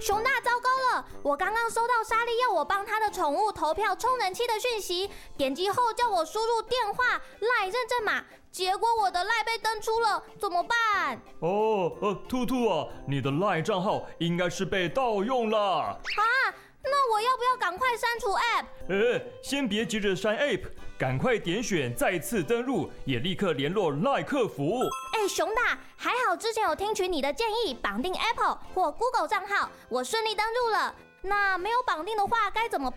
熊大，糟糕了！我刚刚收到莎莉要我帮她的宠物投票充人气的讯息，点击后叫我输入电话、赖认证码，结果我的赖被登出了，怎么办？ 兔兔啊，你的赖账号应该是被盗用了。 啊，那我要不要赶快删除 App？ 先别急着删 App， 赶快点选再次登录，也立刻联络赖客服。 熊大，还好之前有听取你的建议，绑定 Apple 或 Google 账号，我顺利登入了。那没有绑定的话该怎么办